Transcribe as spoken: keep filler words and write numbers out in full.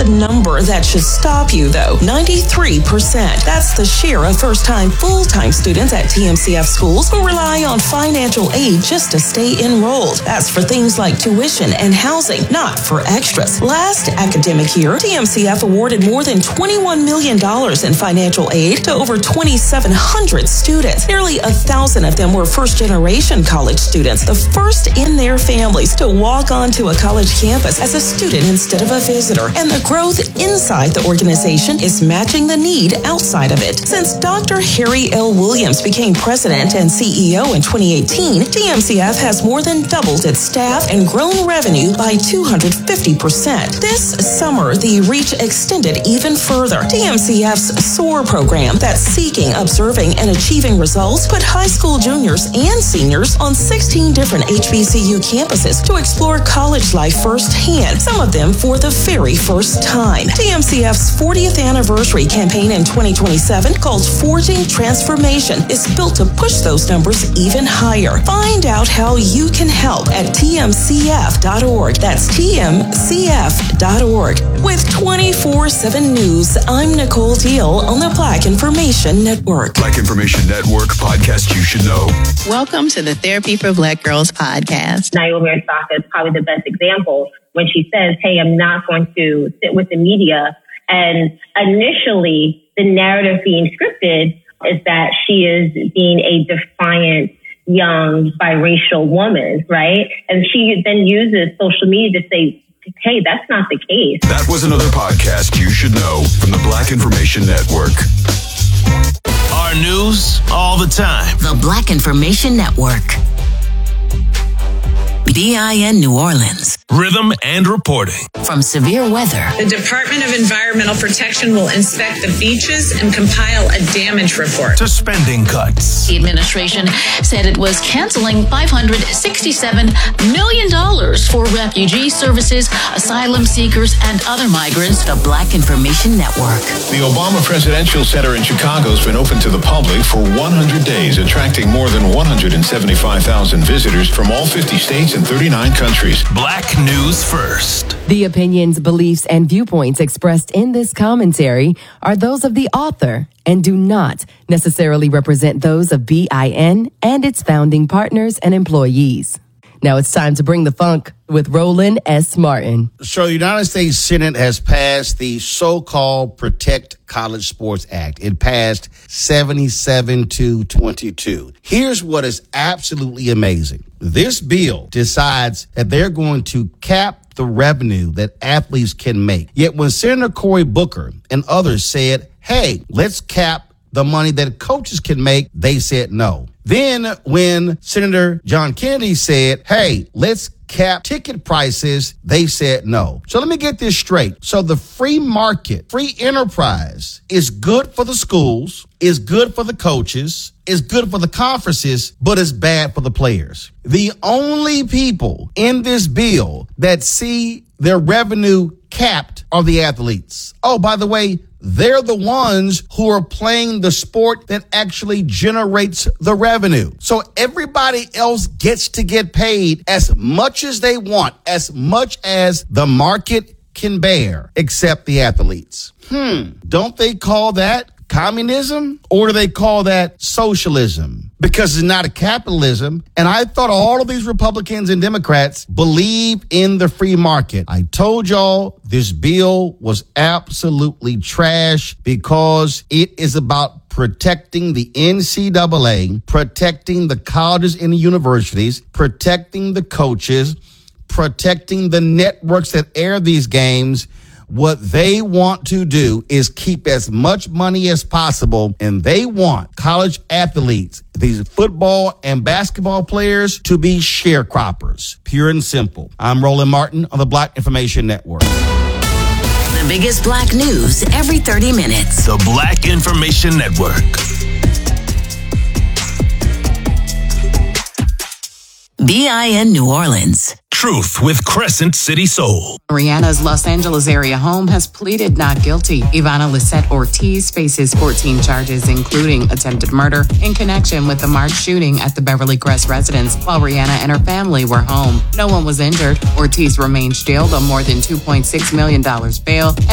a number that should stop you, though. ninety-three percent. That's the share of first-time, full-time students at T M C F schools who rely on financial aid just to stay enrolled. That's for things like tuition and housing, not for extras. Last academic year, T M C F awarded more than twenty-one million dollars in financial aid to over twenty-seven hundred students. Nearly a thousand of them were first-generation college students, the first in their families to walk onto a college campus as a student instead of a visitor. And the growth inside the organization is matching the need outside of it. Since Doctor Harry L. Williams became president and C E O in twenty eighteen, T M C F has more than doubled its staff and grown revenue by two hundred fifty percent. This summer, the reach extended even further. T M C F's SOAR program that's seeking, observing, and achieving results put high school juniors and seniors on sixteen different H B C U campuses to explore college life firsthand, some of them for the very first time. T M C F's fortieth anniversary campaign in twenty twenty-seven, called Forging Transformation, is built to push those numbers even higher. Find out how you can help at T M C F dot org. That's T M C F dot org. With twenty-four seven News, I'm Nicole Deal on the Black Information Network. Black Information Network podcast you should know. Welcome to the Therapy for Black Girls podcast. Naomi Osaka is probably the best example when she says, hey, I'm not going to sit with the media. And initially, the narrative being scripted is that she is being a defiant, young, biracial woman, right? And she then uses social media to say, hey, that's not the case. That was another podcast you should know from the Black Information Network. Our news all the time. The Black Information Network. B I N New Orleans. Rhythm and reporting. From severe weather. The Department of Environmental Protection will inspect the beaches and compile a damage report. To spending cuts. The administration said it was canceling five hundred sixty-seven million dollars for refugee services, asylum seekers, and other migrants. The Black Information Network. The Obama Presidential Center in Chicago has been open to the public for one hundred days, attracting more than one hundred seventy-five thousand visitors from all fifty states and thirty-nine countries. Black News First. The opinions, beliefs, and viewpoints expressed in this commentary are those of the author and do not necessarily represent those of B I N and its founding partners and employees. Now it's time to bring the funk with Roland S. Martin. So the United States Senate has passed the so-called Protect College Sports Act. It passed seventy-seven to twenty-two. Here's what is absolutely amazing. This bill decides that they're going to cap the revenue that athletes can make. Yet when Senator Cory Booker and others said, hey, let's cap the money that coaches can make, they said no. Then when Senator John Kennedy said, hey, let's cap ticket prices, they said no. So let me get this straight. So the free market, free enterprise is good for the schools, is good for the coaches, is good for the conferences, but it's bad for the players. The only people in this bill that see their revenue capped are the athletes. Oh, by the way, they're the ones who are playing the sport that actually generates the revenue. So everybody else gets to get paid as much as they want, as much as the market can bear, except the athletes. Hmm, don't they call that communism? Or do they call that socialism? Because it's not a capitalism. And I thought all of these Republicans and Democrats believe in the free market. I told y'all this bill was absolutely trash because it is about protecting the N C double A, protecting the colleges and the universities, protecting the coaches, protecting the networks that air these games. What they want to do is keep as much money as possible, and they want college athletes, these football and basketball players, to be sharecroppers. Pure and simple. I'm Roland Martin on the Black Information Network. The biggest black news every thirty minutes. The Black Information Network. B I N New Orleans. Truth with Crescent City Soul. Rihanna's Los Angeles area home has pleaded not guilty. Ivana Lisette Ortiz faces fourteen charges, including attempted murder in connection with the March shooting at the Beverly Crest residence while Rihanna and her family were home. No one was injured. Ortiz remains jailed on more than two point six million dollars bail. And